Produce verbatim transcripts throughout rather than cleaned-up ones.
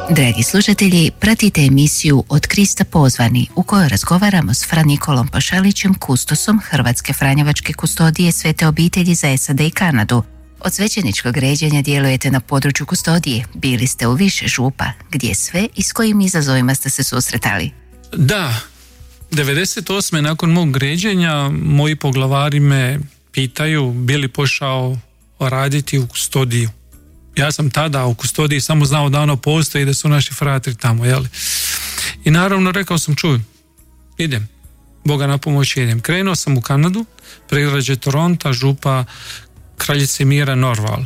Dragi slušatelji, pratite emisiju Od Krista pozvani, u kojoj razgovaramo s Fra Nikolom Pašalićem, kustosom Hrvatske franjevačke kustodije Svete obitelji za S A D i Kanadu. Od svećeničkog ređenja djelujete na području kustodije. Bili ste u više župa. Gdje sve i s kojim izazovima ste se susretali? Da, devedeset osme nakon mog ređenja moji poglavari me pitaju bi li pošao raditi u kustodiju. Ja sam tada u kustodiji samo znao da ono postoji i da su naši fratri tamo, jeli? I naravno rekao sam, čuj, idem, Boga na pomoć idem. Krenuo sam u Kanadu, predgrađe Toronto, župa Kraljice Mira Norval.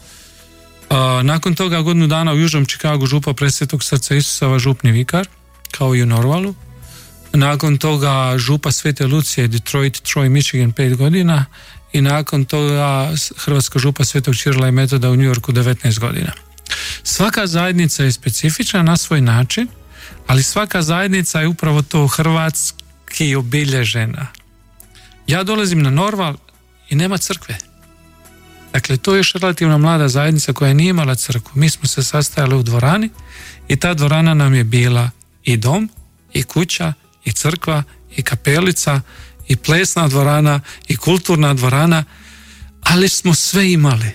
A, nakon toga godinu dana u Južnom Čikagu župa Presvetog Srca Isusova, župni vikar, kao i u Norvalu. Nakon toga župa Svete Lucije, Detroit, Troy, Michigan, pet godina. I nakon toga Hrvatska župa Svetog Čirila i Metoda u New Yorku devetnaest godina. Svaka zajednica je specifična na svoj način, ali svaka zajednica je upravo to hrvatski obilježena. Ja dolazim na Norval i nema crkve. Dakle, to je još relativno mlada zajednica koja nije imala crkvu. Mi smo se sastajali u dvorani i ta dvorana nam je bila i dom, i kuća, i crkva, i kapelica, i plesna dvorana, i kulturna dvorana, ali smo sve imali.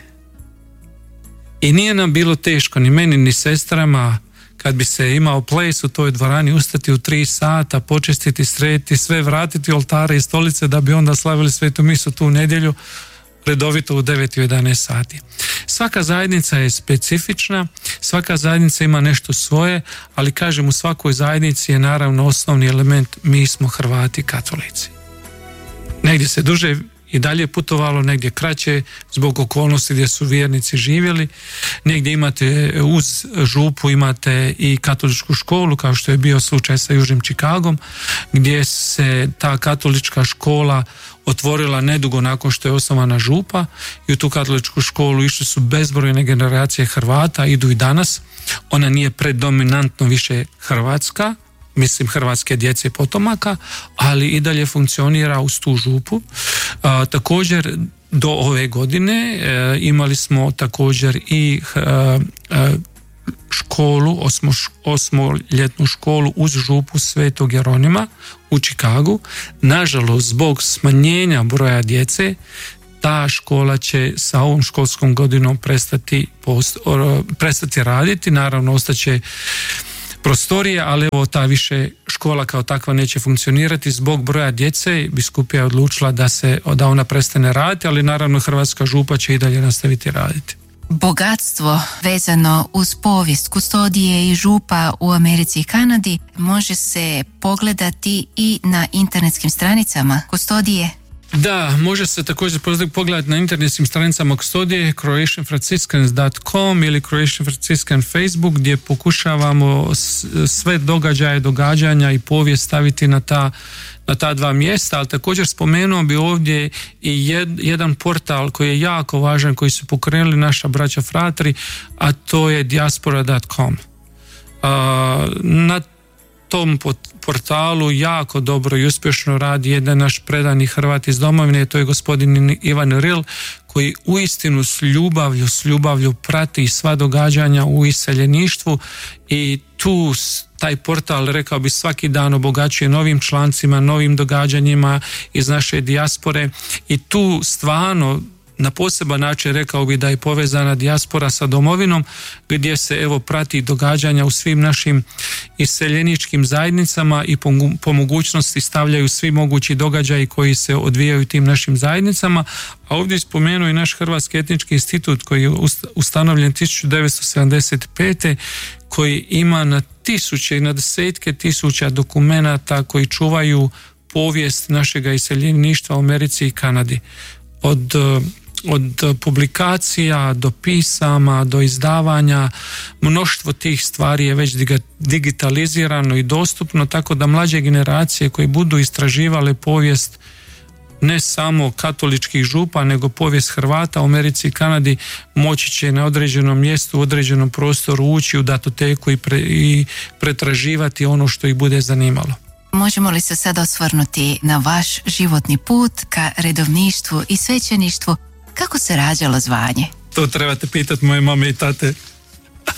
I nije nam bilo teško, ni meni, ni sestrama, kad bi se imao ples u toj dvorani, ustati u tri sata, počistiti, srediti sve, vratiti oltare i stolice da bi onda slavili svetu misu tu nedjelju, redovito u devet i jedanaest sati. Svaka zajednica je specifična, svaka zajednica ima nešto svoje, ali kažem, u svakoj zajednici je naravno osnovni element, mi smo Hrvati katolici. Negdje se duže i dalje putovalo, negdje kraće zbog okolnosti gdje su vjernici živjeli. Negdje imate uz župu imate i katoličku školu, kao što je bio slučaj sa Južnim Čikagom, gdje se ta katolička škola otvorila nedugo nakon što je osnovana župa i u tu katoličku školu išli su bezbrojne generacije Hrvata, idu i danas. Ona nije predominantno više hrvatska, mislim hrvatske djece potomaka, ali i dalje funkcionira uz tu župu. A, također do ove godine e, imali smo također i e, e, školu, osmo, osmoljetnu školu uz župu Svetog Jeronima u Čikagu. Nažalost, zbog smanjenja broja djece, ta škola će sa ovom školskom godinom prestati, post, prestati raditi. Naravno, ostaće prostorije, ali evo ta više škola kao takva neće funkcionirati zbog broja djece. Biskupija je odlučila da se da ona prestane raditi, ali naravno Hrvatska župa će i dalje nastaviti raditi. Bogatstvo vezano uz povijest kustodije i župa u Americi i Kanadi može se pogledati i na internetskim stranicama kustodije. Da, može se također pogledati na internetskim stranicama kustodije croatian franciscans dot com ili Croatian Franciscan Facebook, gdje pokušavamo sve događaje, događanja i povijest staviti na ta, na ta dva mjesta, ali također spomenuo bi ovdje i jed, jedan portal koji je jako važan, koji su pokrenuli naša braća fratri, a to je diaspora dot com. Uh, na tom portalu jako dobro i uspješno radi jedan naš predani Hrvat iz domovine, to je gospodin Ivan Ril, koji uistinu s ljubavlju, s ljubavlju prati sva događanja u iseljeništvu i tu taj portal, rekao bi, svaki dan obogaćuje novim člancima, novim događanjima iz naše dijaspore i tu stvarno na poseban način rekao bi da je povezana dijaspora sa domovinom, gdje se evo prati događanja u svim našim iseljeničkim zajednicama i po, po mogućnosti stavljaju svi mogući događaji koji se odvijaju u tim našim zajednicama. A ovdje spomenuo i naš Hrvatski etnički institut koji je ustanovljen tisuću devetsto sedamdeset pete koji ima na tisuće i na desetke tisuća dokumenata koji čuvaju povijest našega iseljeništva u Americi i Kanadi. Od od publikacija do pisama, do izdavanja, mnoštvo tih stvari je već digitalizirano i dostupno, tako da mlađe generacije koji budu istraživale povijest ne samo katoličkih župa, nego povijest Hrvata u Americi i Kanadi, moći će na određenom mjestu, u određenom prostoru ući u datoteku i, pre, i pretraživati ono što ih bude zanimalo. Možemo li se sad osvrnuti na vaš životni put ka redovništvu i svećeništvu? Kako se rađalo zvanje? To trebate pitati moje mame i tate.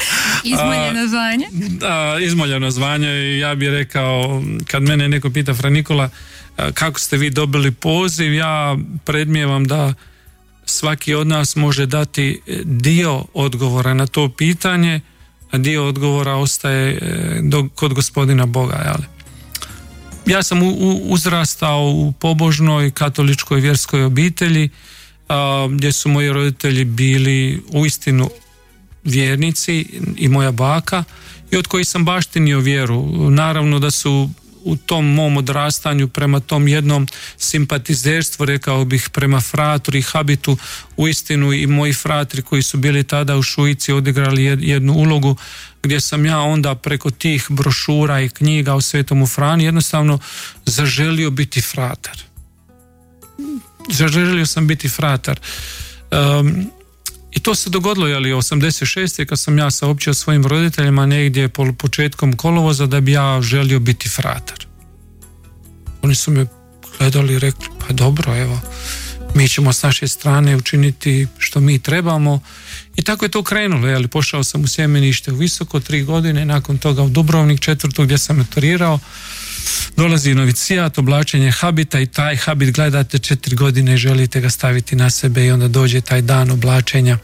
Izmoljeno zvanje. Da, izmoljeno zvanje. I ja bih rekao, kad mene neko pita, Fra Nikola, kako ste vi dobili poziv, ja predmijevam da svaki od nas može dati dio odgovora na to pitanje, a dio odgovora ostaje do, kod gospodina Boga. Jel? Ja sam u, u, uzrastao u pobožnoj katoličkoj vjerskoj obitelji, a, gdje su moji roditelji bili uistinu vjernici i moja baka, i od kojih sam baštinio vjeru. Naravno da su u tom mom odrastanju prema tom jednom simpatizerstvu, rekao bih, prema fratru i habitu, uistinu i moji fratri koji su bili tada u Šuici odigrali jednu ulogu, gdje sam ja onda preko tih brošura i knjiga o Svetomu Frani jednostavno zaželio biti fratar. Zaželio sam biti fratar. Um, I to se dogodilo, jeli, osamdeset šeste kad sam ja saopćio svojim roditeljima negdje po početkom kolovoza da bi ja želio biti fratar. Oni su me gledali i rekli, pa dobro, evo, mi ćemo s naše strane učiniti što mi trebamo. I tako je to krenulo, jeli, pošao sam u sjemenište u Visoko tri godine, nakon toga u Dubrovnik četvrtu gdje sam maturirao. Dolazi novicijat, oblačenje habita i taj habit gledate četiri godine i želite ga staviti na sebe i onda dođe taj dan oblačenja.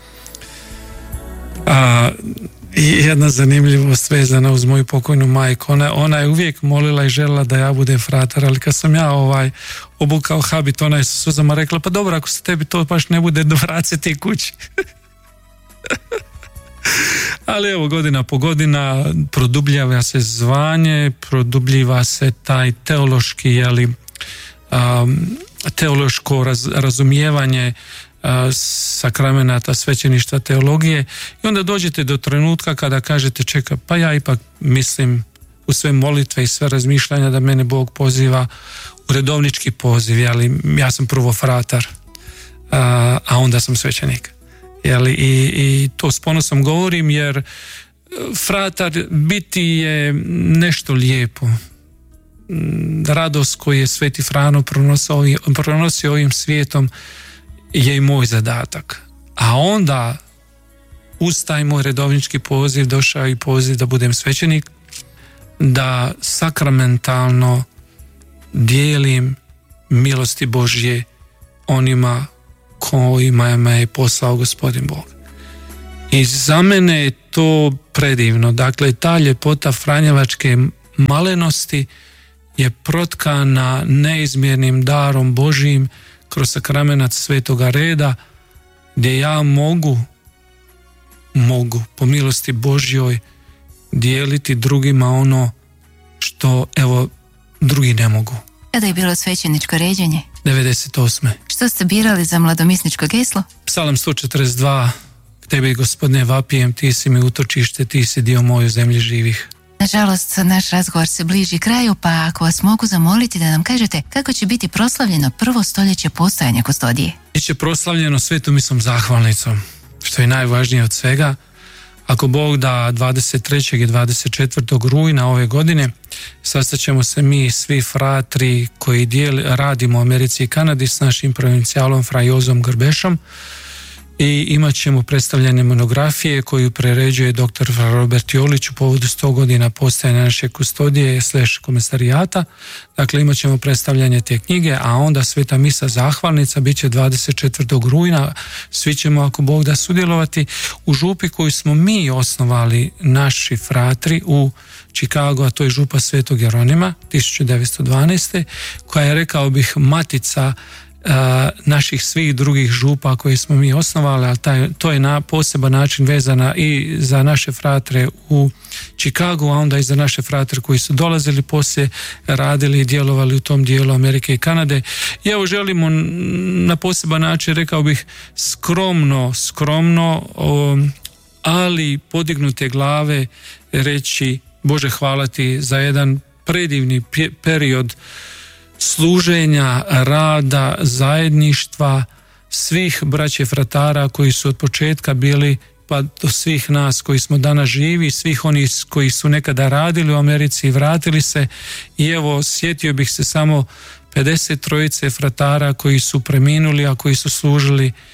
A, i jedna zanimljivost vezana uz moju pokojnu majku. Ona, ona je uvijek molila i željela da ja budem fratar, ali kad sam ja ovaj obukao habit, ona je sa suzama rekla, pa dobro, ako se tebi to baš ne bude, vraci ti kući. Ali evo, godina po godina produbljava se zvanje, produbljiva se taj teološki, jeli, um, teološko raz, razumijevanje uh, sakramenata, svećeništva, teologije, i onda dođete do trenutka kada kažete, čeka, pa ja ipak mislim u sve molitve i sve razmišljanja da mene Bog poziva u redovnički poziv, jeli, ja sam prvo fratar, uh, a onda sam svećenik. Jeli, i, i to s ponosom govorim, jer fratar biti je nešto lijepo. Radost koju je Sveti Frano pronosio, pronosio ovim svijetom je i moj zadatak. A onda uz taj moj redovnički poziv došao i poziv da budem svećenik, da sakramentalno dijelim milosti Božje onima kojima me je poslao gospodin Bog. I za mene je to predivno. Dakle, ta ljepota franjevačke malenosti je protkana neizmjernim darom Božijim kroz sakramenat Svetoga Reda, gdje ja mogu mogu po milosti Božjoj dijeliti drugima ono što, evo, drugi ne mogu. Kada je bilo svećeničko ređenje? devedeset osme. Što ste birali za mladomisničko geslo? Psalam sto četrdeset dva. Tebi, Gospodine, vapijem, ti si mi utočište, ti si dio moje zemlje živih. Nažalost, naš razgovor se bliži kraju, pa ako vas mogu zamoliti da nam kažete kako će biti proslavljeno prvo stoljeće postojanja kustodije. Biće proslavljeno svetom misom zahvalnicom, što je najvažnije od svega. Ako Bog da, dvadeset trećeg i dvadeset četvrtog rujna ove godine sastaćemo se mi svi fratri koji dijeli, radimo u Americi i Kanadi s našim provincijalom Fra Jozom Grbešom, i imat ćemo predstavljene monografije koju preređuje doktor Robert Jolić u povodu sto godina postojanja naše kustodije slash komesarijata. Dakle, imat ćemo predstavljanje te knjige, a onda sveta misa zahvalnica bit će dvadeset četvrtog rujna. Svi ćemo, ako Bog da, sudjelovati u župi koju smo mi osnovali, naši fratri u Chicago, a to je župa Svetog Jeronima tisuću devetsto dvanaeste, koja je, rekao bih, matica Uh, naših svih drugih župa koje smo mi osnovali, ali taj, to je na poseban način vezana i za naše fratre u Chicagu, a onda i za naše fratre koji su dolazili poslije, radili i djelovali u tom dijelu Amerike i Kanade. I evo, želimo na poseban način, rekao bih, skromno, skromno, um, ali podignute glave reći: Bože, hvala ti za jedan predivni period služenja, rada, zajedništva svih braće fratara koji su od početka bili, pa do svih nas koji smo danas živi, svih onih koji su nekada radili u Americi i vratili se. I evo, sjetio bih se samo pedeset trojice fratara koji su preminuli, a koji su služili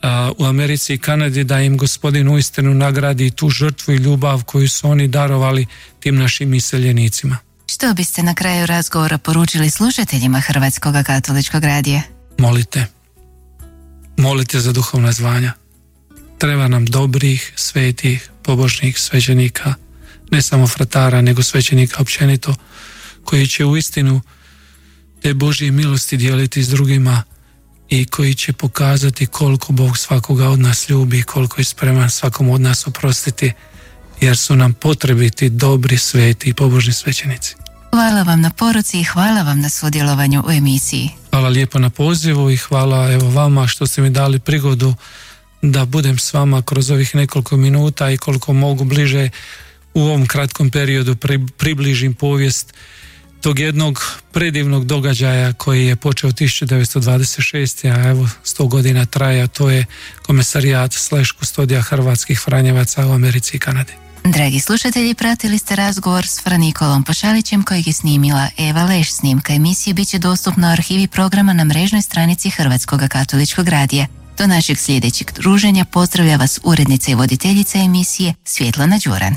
u Americi i Kanadi, da im Gospodin uistinu nagradi tu žrtvu i ljubav koju su oni darovali tim našim iseljenicima. Što biste na kraju razgovora poručili slušateljima Hrvatskog katoličkog radija? Molite. Molite za duhovna zvanja. Treba nam dobrih, svetih, pobožnih svećenika, ne samo fratara, nego svećenika općenito, koji će uistinu te Božje milosti dijeliti s drugima i koji će pokazati koliko Bog svakoga od nas ljubi, koliko je spreman svakom od nas oprostiti, jer su nam potrebiti dobri, sveti i pobožni svećenici. Hvala vam na poruci i hvala vam na sudjelovanju u emisiji. Hvala lijepo na pozivu i hvala evo vama što ste mi dali prigodu da budem s vama kroz ovih nekoliko minuta i koliko mogu bliže u ovom kratkom periodu približim povijest tog jednog predivnog događaja koji je počeo tisuću devetsto dvadeset šeste. a evo sto godina traje, a to je komesarijat slash kustodija hrvatskih franjevaca u Americi i Kanadi. Dragi slušatelji, pratili ste razgovor s Fra Nikolom Pašalićem kojeg je snimila Eva Leš. Snimka emisije bit će dostupna u arhivi programa na mrežnoj stranici Hrvatskog katoličkog radija. Do našeg sljedećeg druženja pozdravlja vas urednica i voditeljica emisije Svjetlana Đuran.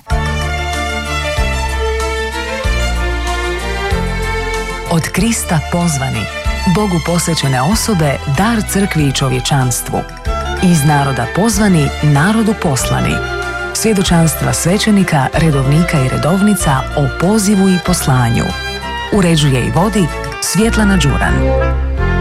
Od Krista pozvani, Bogu posvećene osobe, dar crkvi i čovječanstvu. Iz naroda pozvani, narodu poslani. Svjedočanstva svećenika, redovnika i redovnica o pozivu i poslanju. Uređuje i vodi Svjetlana Đuran.